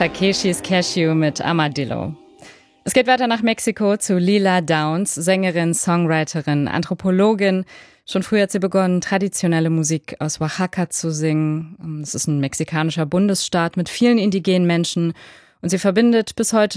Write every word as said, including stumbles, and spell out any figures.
Takeshis Cashew mit Armadillo. Es geht weiter nach Mexiko zu Lila Downs, Sängerin, Songwriterin, Anthropologin. Schon früh hat sie begonnen, traditionelle Musik aus Oaxaca zu singen. Es ist ein mexikanischer Bundesstaat mit vielen indigenen Menschen und sie verbindet bis heute